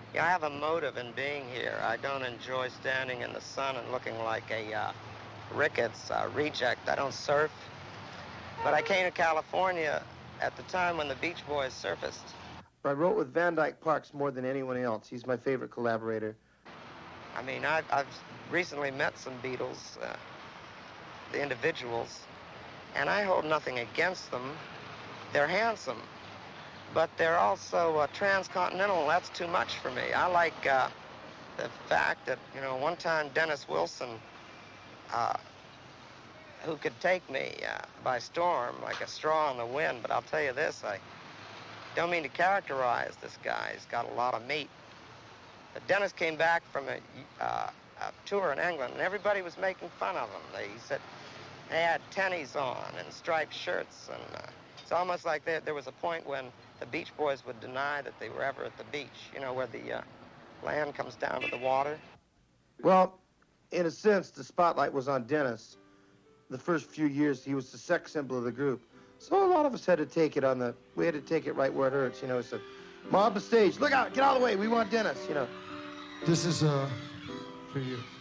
Yeah, I have a motive in being here. I don't enjoy standing in the sun and looking like a Ricketts reject. I don't surf, but I came to California at the time when the Beach Boys surfaced. I wrote with Van Dyke Parks more than anyone else. He's my favorite collaborator. I mean, I've recently met some Beatles, the individuals, and I hold nothing against them. They're handsome, but they're also transcontinental. That's too much for me. I like the fact that, one time Dennis Wilson, uh, who could take me by storm like a straw in the wind, but I'll tell you this, I don't mean to characterize this guy. He's got a lot of meat. But Dennis came back from a tour in England, and everybody was making fun of him. They said they had tennies on and striped shirts, and it's almost like there was a point when the Beach Boys would deny that they were ever at the beach, where the land comes down to the water. Well, in a sense, the spotlight was on Dennis. The first few years, he was the sex symbol of the group. So a lot of us had to take it we had to take it right where it hurts, So, mob the stage, look out, get out of the way, we want Dennis, This is for you.